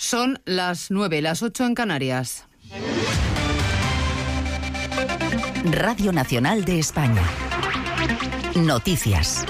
Son las 9, las 8 en Canarias. Radio Nacional de España. Noticias.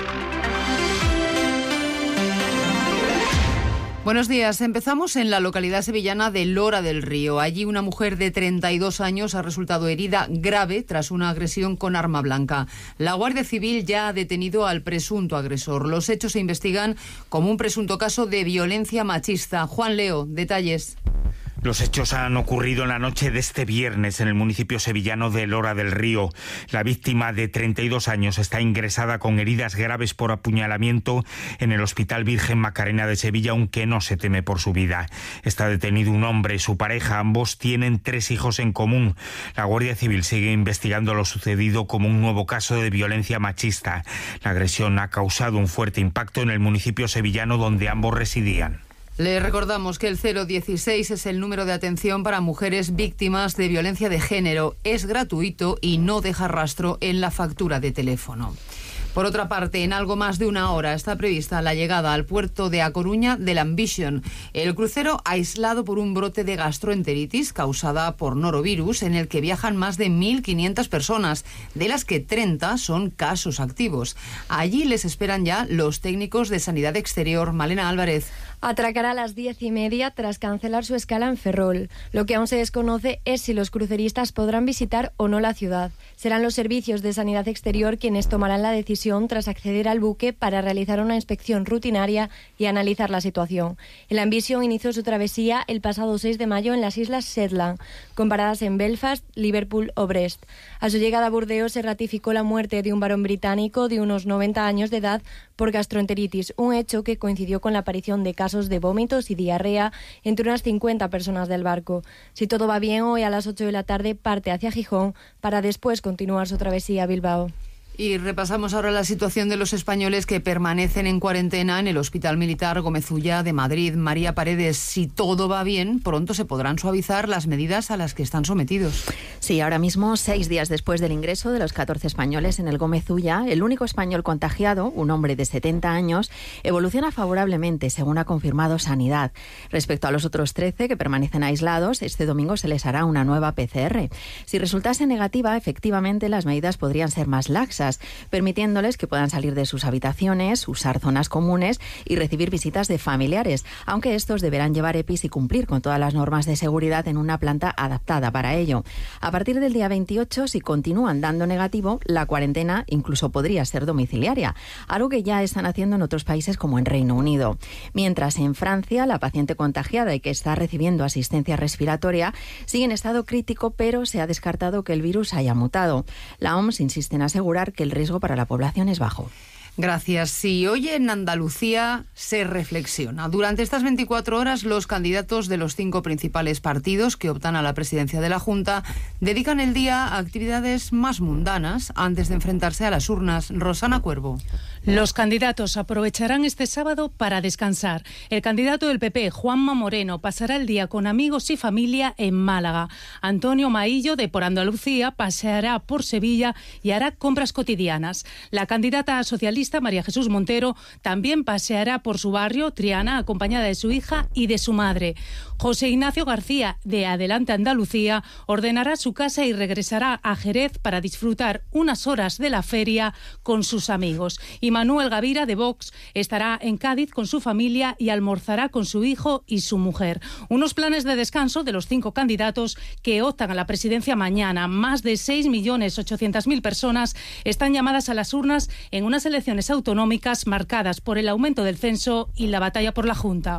Buenos días. Empezamos en la localidad sevillana de Lora del Río. Allí una mujer de 32 años ha resultado herida grave tras una agresión con arma blanca. La Guardia Civil ya ha detenido al presunto agresor. Los hechos se investigan como un presunto caso de violencia machista. Juan Leo, detalles. Los hechos han ocurrido en la noche de este viernes en el municipio sevillano de Lora del Río. La víctima de 32 años está ingresada con heridas graves por apuñalamiento en el Hospital Virgen Macarena de Sevilla, aunque no se teme por su vida. Está detenido un hombre y su pareja. Ambos tienen 3 hijos en común. La Guardia Civil sigue investigando lo sucedido como un nuevo caso de violencia machista. La agresión ha causado un fuerte impacto en el municipio sevillano donde ambos residían. Le recordamos que el 016 es el número de atención para mujeres víctimas de violencia de género. Es gratuito y no deja rastro en la factura de teléfono. Por otra parte, en algo más de una hora está prevista la llegada al puerto de A Coruña del Ambition, el crucero aislado por un brote de gastroenteritis causada por norovirus, en el que viajan más de 1.500 personas, de las que 30 son casos activos. Allí les esperan ya los técnicos de Sanidad Exterior. Malena Álvarez. Atracará a las 10:30 tras cancelar su escala en Ferrol. Lo que aún se desconoce es si los cruceristas podrán visitar o no la ciudad. Serán los servicios de Sanidad Exterior quienes tomarán la decisión tras acceder al buque para realizar una inspección rutinaria y analizar la situación. El Ambition inició su travesía el pasado 6 de mayo en las Islas Shetland, con paradas en Belfast, Liverpool o Brest. A su llegada a Burdeos se ratificó la muerte de un varón británico de unos 90 años de edad por gastroenteritis, un hecho que coincidió con la aparición de casos de vómitos y diarrea entre unas 50 personas del barco. Si todo va bien, hoy a las 8 de la tarde parte hacia Gijón para después continuar su travesía a Bilbao. Y repasamos ahora la situación de los españoles que permanecen en cuarentena en el Hospital Militar Gómez Ulla de Madrid. María Paredes, si todo va bien, pronto se podrán suavizar las medidas a las que están sometidos. Sí, ahora mismo, 6 días después del ingreso de los 14 españoles en el Gómez Ulla, el único español contagiado, un hombre de 70 años, evoluciona favorablemente, según ha confirmado Sanidad. Respecto a los otros 13 que permanecen aislados, este domingo se les hará una nueva PCR. Si resultase negativa, efectivamente las medidas podrían ser más laxas, permitiéndoles que puedan salir de sus habitaciones, usar zonas comunes y recibir visitas de familiares, aunque estos deberán llevar EPIs y cumplir con todas las normas de seguridad en una planta adaptada para ello. A partir del día 28, si continúan dando negativo, la cuarentena incluso podría ser domiciliaria, algo que ya están haciendo en otros países como en Reino Unido. Mientras en Francia, la paciente contagiada y que está recibiendo asistencia respiratoria sigue en estado crítico, pero se ha descartado que el virus haya mutado. La OMS insiste en asegurar que el riesgo para la población es bajo. Gracias. Sí, hoy en Andalucía se reflexiona. Durante estas 24 horas, los candidatos de los 5 principales partidos que optan a la presidencia de la Junta dedican el día a actividades más mundanas antes de enfrentarse a las urnas. Rosana Cuervo. Los candidatos aprovecharán este sábado para descansar. El candidato del PP, Juanma Moreno, pasará el día con amigos y familia en Málaga. Antonio Maillo, de Por Andalucía, paseará por Sevilla y hará compras cotidianas. La candidata socialista, María Jesús Montero, también paseará por su barrio, Triana, acompañada de su hija y de su madre. José Ignacio García, de Adelante Andalucía, ordenará su casa y regresará a Jerez para disfrutar unas horas de la feria con sus amigos. Y Manuel Gavira, de Vox, estará en Cádiz con su familia y almorzará con su hijo y su mujer. Unos planes de descanso de los 5 candidatos que optan a la presidencia mañana. Más de 6.800.000 personas están llamadas a las urnas en unas elecciones autonómicas marcadas por el aumento del censo y la batalla por la Junta.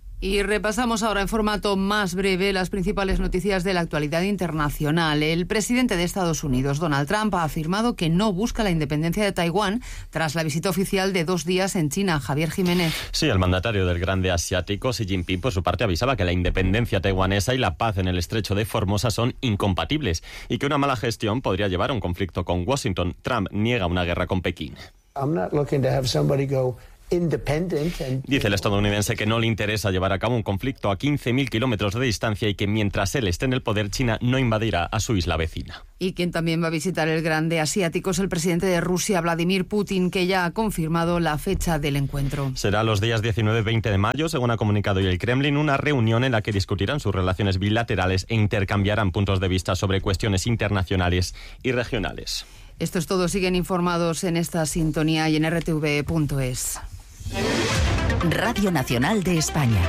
Y repasamos ahora en formato más breve las principales noticias de la actualidad internacional. El presidente de Estados Unidos, Donald Trump, ha afirmado que no busca la independencia de Taiwán tras la visita oficial de 2 días en China. Javier Jiménez. Sí, el mandatario del grande asiático, Xi Jinping, por su parte avisaba que la independencia taiwanesa y la paz en el estrecho de Formosa son incompatibles y que una mala gestión podría llevar a un conflicto con Washington. Trump niega una guerra con Pekín. I'm not looking to have somebody go Dice el estadounidense que no le interesa llevar a cabo un conflicto a 15.000 kilómetros de distancia y que mientras él esté en el poder, China no invadirá a su isla vecina. Y quien también va a visitar el grande asiático es el presidente de Rusia, Vladimir Putin, que ya ha confirmado la fecha del encuentro. Será los días 19 y 20 de mayo, según ha comunicado hoy el Kremlin, una reunión en la que discutirán sus relaciones bilaterales e intercambiarán puntos de vista sobre cuestiones internacionales y regionales. Esto es todo. Siguen informados en esta sintonía y en rtv.es. Radio Nacional de España.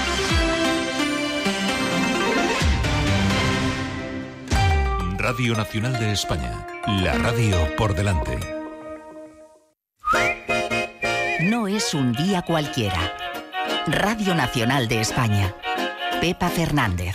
Radio Nacional de España. La radio por delante. No es un día cualquiera. Radio Nacional de España. Pepa Fernández.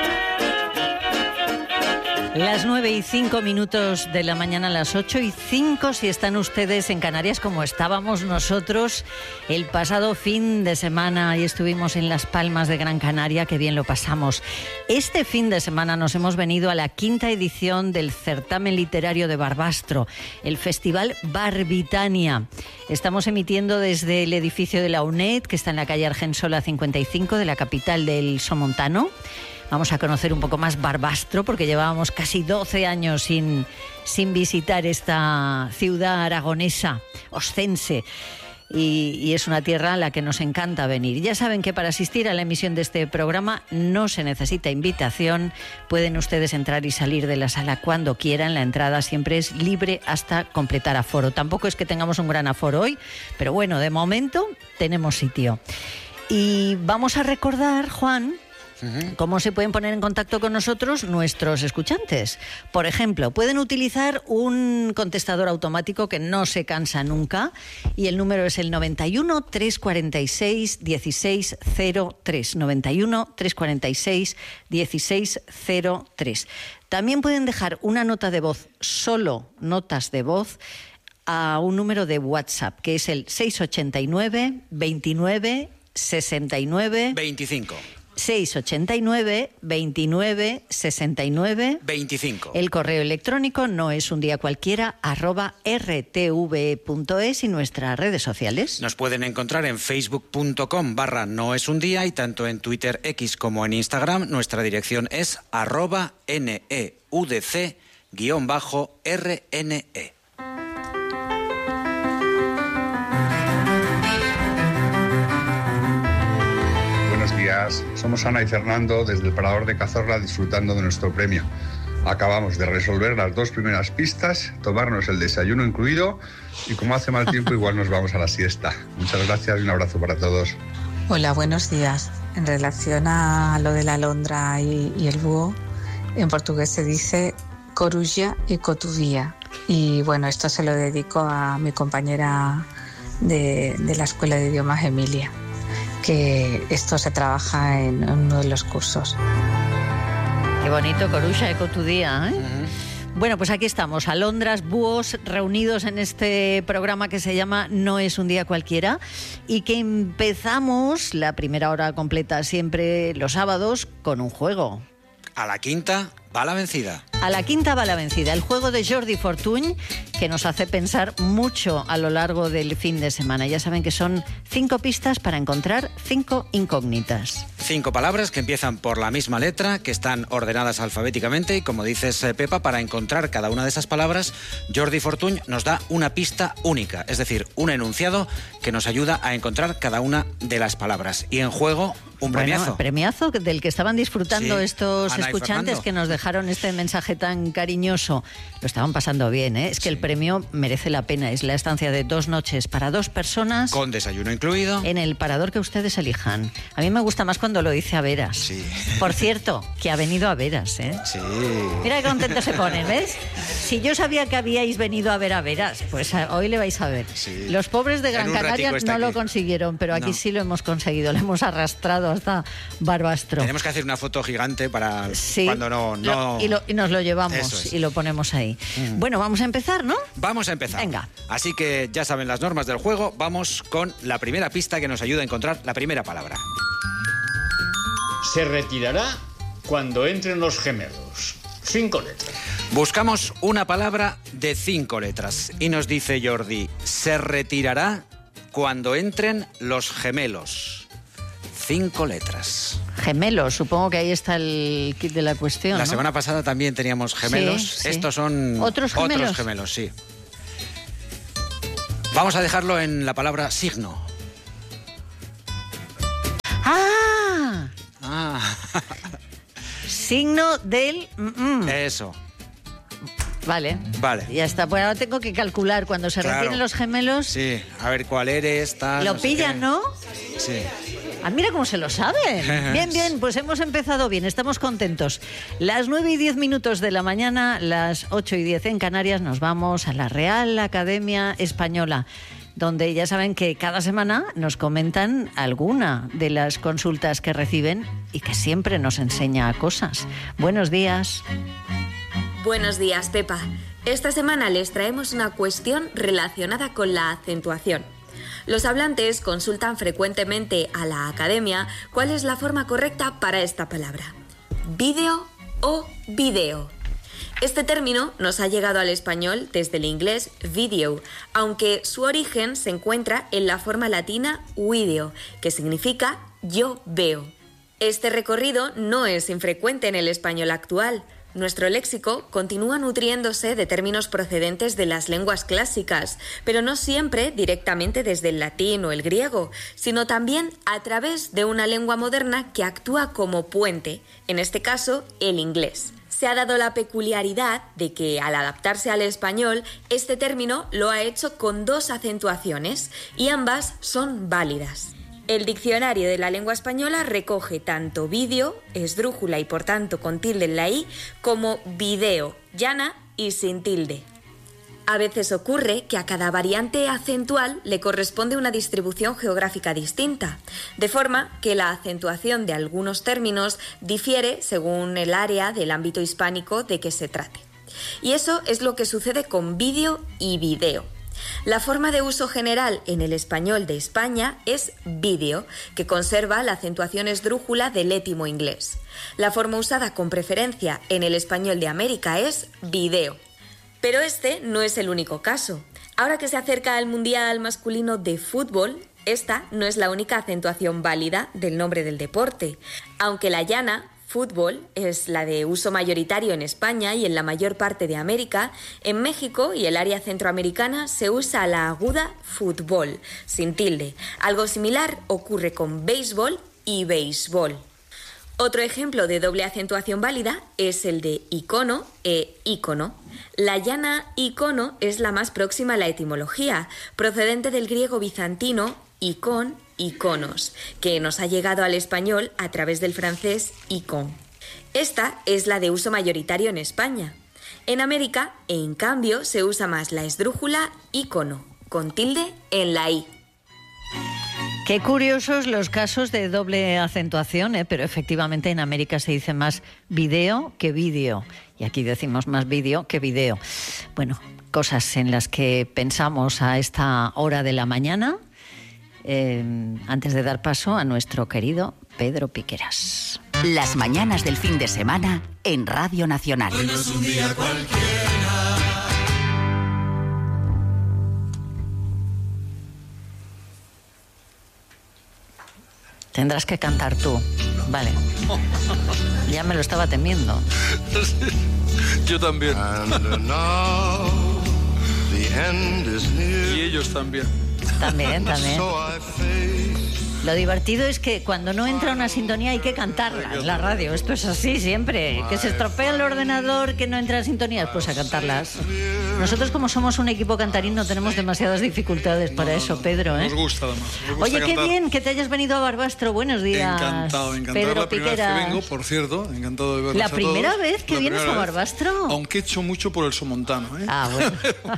Las 9:05 de la mañana, las 8:05 si están ustedes en Canarias, como estábamos nosotros el pasado fin de semana y estuvimos en Las Palmas de Gran Canaria, que bien lo pasamos. Este fin de semana nos hemos venido a la 5ª edición del certamen literario de Barbastro, el Festival Barbitania. Estamos emitiendo desde el edificio de la UNED, que está en la calle Argensola 55 de la capital del Somontano. Vamos a conocer un poco más Barbastro, porque llevábamos casi 12 años sin visitar esta ciudad aragonesa, oscense. Y es una tierra a la que nos encanta venir. Ya saben que para asistir a la emisión de este programa no se necesita invitación. Pueden ustedes entrar y salir de la sala cuando quieran. La entrada siempre es libre hasta completar aforo. Tampoco es que tengamos un gran aforo hoy, pero bueno, de momento tenemos sitio. Y vamos a recordar, Juan, ¿cómo se pueden poner en contacto con nosotros nuestros escuchantes? Por ejemplo, pueden utilizar un contestador automático que no se cansa nunca, y el número es el 91 346 1603. 91 346 1603. También pueden dejar una nota de voz, solo notas de voz, a un número de WhatsApp, que es el 689 29 69 25. 689 29 69 25. El correo electrónico no es un día cualquiera @rtv.es y nuestras redes sociales. Nos pueden encontrar en facebook.com/noesundía y tanto en Twitter, X como en Instagram. Nuestra dirección es @neudc_rne. Somos Ana y Fernando desde el Parador de Cazorla, disfrutando de nuestro premio. Acabamos de resolver las 2 primeras pistas, tomarnos el desayuno incluido y como hace mal tiempo igual nos vamos a la siesta. Muchas gracias y un abrazo para todos. Hola, buenos días. En relación a lo de la alondra y el búho, en portugués se dice coruja y cotuvía. Y bueno, esto se lo dedico a mi compañera de la Escuela de Idiomas, Emilia, que esto se trabaja en uno de los cursos. Qué bonito, coruja de cotudía, ¿eh? Bueno, pues aquí estamos, alondras, búhos, reunidos en este programa que se llama No es un día cualquiera, y que empezamos la primera hora completa siempre los sábados con un juego. A la quinta va la vencida. A la quinta va la vencida, el juego de Jordi Fortuny, que nos hace pensar mucho a lo largo del fin de semana. Ya saben que son 5 pistas para encontrar 5 incógnitas. 5 palabras que empiezan por la misma letra, que están ordenadas alfabéticamente, y como dices, Pepa, para encontrar cada una de esas palabras, Jordi Fortuny nos da una pista única, es decir, un enunciado que nos ayuda a encontrar cada una de las palabras. Y en juego, un premiazo. Bueno, premiazo del que estaban disfrutando estos Ana escuchantes que nos dejaron este mensaje tan cariñoso. Lo estaban pasando bien, ¿eh? Es que el premio merece la pena. Es la estancia de 2 noches para 2 personas. Con desayuno incluido. En el parador que ustedes elijan. A mí me gusta más cuando lo dice Averas. Sí. Por cierto, que ha venido Averas, ¿eh? Sí. Mira qué contentos se ponen, ¿ves? Si yo sabía que habíais venido a ver a Averas, pues hoy le vais a ver. Sí. Los pobres de Gran Canaria no lo consiguieron, pero aquí sí lo hemos conseguido. Lo hemos arrastrado hasta Barbastro. Tenemos que hacer una foto gigante para cuando no... Y nos lo llevamos y lo ponemos ahí. Bueno, vamos a empezar, ¿no? Vamos a empezar. Venga. Así que ya saben las normas del juego. Vamos con la primera pista que nos ayuda a encontrar la primera palabra. Se retirará cuando entren los gemelos. 5 letras. Buscamos una palabra de 5 letras. Y nos dice Jordi, se retirará cuando entren los gemelos. 5 letras. Gemelos, supongo que ahí está el kit de la cuestión, La ¿no? semana pasada también teníamos gemelos. Sí. Estos son ¿Otros gemelos, sí. Vamos a dejarlo en la palabra signo. ¡Ah! Signo del... Eso. Vale. Ya está. Pues ahora tengo que calcular cuando se retiren los gemelos. Sí, a ver cuál eres, tal... Lo pillan, ¿no? Sí. Ah, mira cómo se lo saben. Bien, pues hemos empezado bien, estamos contentos. Las 9:10 de la mañana, las 8:10 en Canarias, nos vamos a la Real Academia Española, donde ya saben que cada semana nos comentan alguna de las consultas que reciben y que siempre nos enseña cosas. Buenos días. Buenos días, Pepa. Esta semana les traemos una cuestión relacionada con la acentuación. Los hablantes consultan frecuentemente a la academia cuál es la forma correcta para esta palabra. ¿Vídeo o video? Este término nos ha llegado al español desde el inglés video, aunque su origen se encuentra en la forma latina video, que significa yo veo. Este recorrido no es infrecuente en el español actual. Nuestro léxico continúa nutriéndose de términos procedentes de las lenguas clásicas, pero no siempre directamente desde el latín o el griego, sino también a través de una lengua moderna que actúa como puente, en este caso el inglés. Se ha dado la peculiaridad de que, al adaptarse al español, este término lo ha hecho con 2 acentuaciones y ambas son válidas. El diccionario de la lengua española recoge tanto vídeo, esdrújula y por tanto con tilde en la i, como video, llana y sin tilde. A veces ocurre que a cada variante acentual le corresponde una distribución geográfica distinta, de forma que la acentuación de algunos términos difiere según el área del ámbito hispánico de que se trate. Y eso es lo que sucede con vídeo y video. La forma de uso general en el español de España es vídeo, que conserva la acentuación esdrújula del étimo inglés. La forma usada con preferencia en el español de América es video. Pero este no es el único caso. Ahora que se acerca el Mundial masculino de fútbol, esta no es la única acentuación válida del nombre del deporte. Aunque la llana, fútbol, es la de uso mayoritario en España y en la mayor parte de América, en México y el área centroamericana se usa la aguda fútbol, sin tilde. Algo similar ocurre con béisbol y béisbol. Otro ejemplo de doble acentuación válida es el de icono e ícono. La llana icono es la más próxima a la etimología, procedente del griego bizantino icon, iconos, que nos ha llegado al español a través del francés icon. Esta es la de uso mayoritario en España. En América, en cambio, se usa más la esdrújula ícono, con tilde en la i. Qué curiosos los casos de doble acentuación, pero efectivamente en América se dice más video que vídeo. Y aquí decimos más vídeo que video. Bueno, cosas en las que pensamos a esta hora de la mañana, antes de dar paso a nuestro querido Pedro Piqueras. Las mañanas del fin de semana en Radio Nacional. Hoy no es un día cualquiera. Tendrás que cantar tú. Vale. Ya me lo estaba temiendo. Yo también. Y ellos también. También. Lo divertido es que cuando no entra una sintonía hay que cantarla en la radio. Esto es así siempre. Que se estropea el ordenador, que no entra sintonías, pues a cantarlas. Nosotros, como somos un equipo cantarín, no tenemos demasiadas dificultades para eso, Pedro. Nos gusta, además. Oye, qué cantar. bien que te hayas venido a Barbastro. Buenos días. Encantado. Pedro Es la primera vez Piqueras. que vengo, por cierto. Encantado de verlos ¿La a primera todos. vez que La vienes primera a vez, Barbastro? Aunque he hecho mucho por el Somontano, ¿eh? Ah, bueno.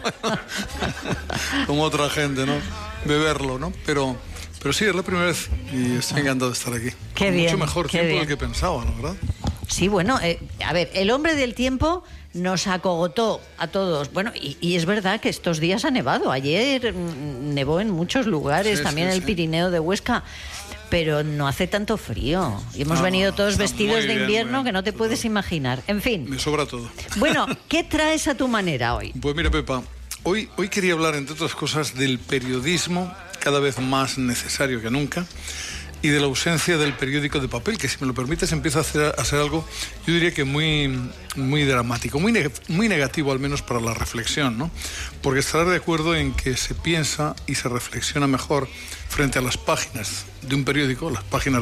Como otra gente, ¿no? Beberlo, ¿no? Pero sí, es la primera vez y estoy encantado de estar aquí. Qué bien, Mucho mejor qué tiempo bien. del que pensaba, la verdad. Sí, bueno, a ver, el hombre del tiempo nos acogotó a todos. Bueno, y es verdad que estos días ha nevado. Ayer nevó en muchos lugares, Sí, también sí, en el sí. Pirineo de Huesca. Pero no hace tanto frío. Y hemos venido todos está vestidos muy de bien, invierno muy bien, que no te puedes imaginar. En fin. Me sobra todo. Bueno, ¿qué traes a tu manera hoy? Pues mira, Pepa, hoy quería hablar, entre otras cosas, del periodismo cada vez más necesario que nunca, y de la ausencia del periódico de papel, que si me lo permites empieza a hacer algo, yo diría que muy dramático, muy negativo al menos para la reflexión, ¿no? Porque estarás de acuerdo en que se piensa y se reflexiona mejor frente a las páginas de un periódico, las páginas